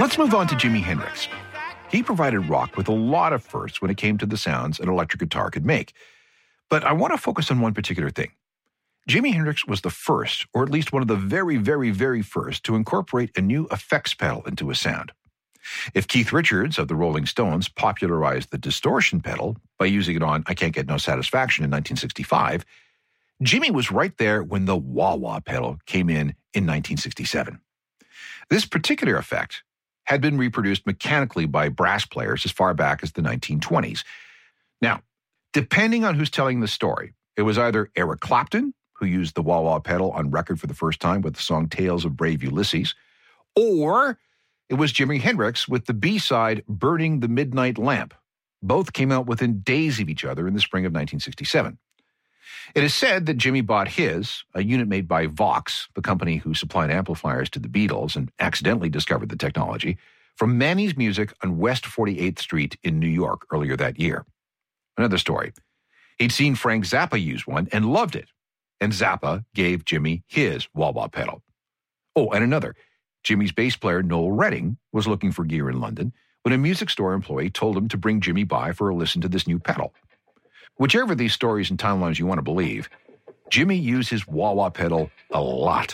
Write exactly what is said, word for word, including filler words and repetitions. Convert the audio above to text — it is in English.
Let's move on to Jimi Hendrix. He provided rock with a lot of firsts when it came to the sounds an electric guitar could make. But I want to focus on one particular thing. Jimi Hendrix was the first, or at least one of the very, very, very first, to incorporate a new effects pedal into a sound. If Keith Richards of the Rolling Stones popularized the distortion pedal by using it on I Can't Get No Satisfaction in nineteen sixty-five, Jimi was right there when the wah-wah pedal came in in nineteen sixty-seven. This particular effect had been reproduced mechanically by brass players as far back as the nineteen twenties. Now, depending on who's telling the story, it was either Eric Clapton, who used the wah-wah pedal on record for the first time with the song Tales of Brave Ulysses, or it was Jimi Hendrix with the B-side Burning the Midnight Lamp. Both came out within days of each other in the spring of nineteen sixty-seven. It is said that Jimi bought his, a unit made by Vox, the company who supplied amplifiers to the Beatles and accidentally discovered the technology, from Manny's Music on West forty-eighth Street in New York earlier that year. Another story. He'd seen Frank Zappa use one and loved it, and Zappa gave Jimi his wah-wah pedal. Oh, and another. Jimi's bass player, Noel Redding, was looking for gear in London when a music store employee told him to bring Jimi by for a listen to this new pedal. Whichever of these stories and timelines you want to believe, Jimi used his wah-wah pedal a lot.